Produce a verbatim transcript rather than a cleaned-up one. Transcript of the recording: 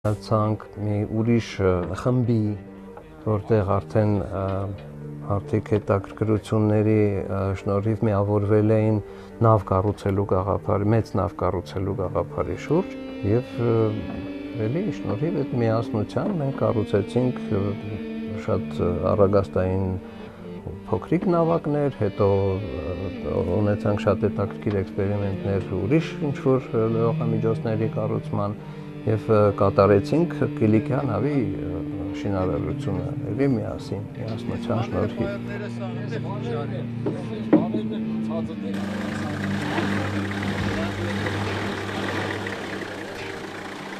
Ցանկ մի ուրիշ խմբի, որտեղ արդեն արդիկ հետաքրքրությունների շնորհիվ միավորվել էին նավ կառուցելու գաղափարի, մեծ նավ կառուցելու գաղափարի շուրջ եւ էլի շնորհիվ այդ միասնության մենք կառուցեցինք շատ առագաստային փոքրիկ նավակներ, հետո ունեցանք շատ հետաքրքիր էքսպերիմենտներ ուրիշ ինչ-որ լողամիջոցների կառուցման եւ կատարեցինք Կիլիկիա նավի շինարարությունը էլի միասին, միասնության շնորհիվ։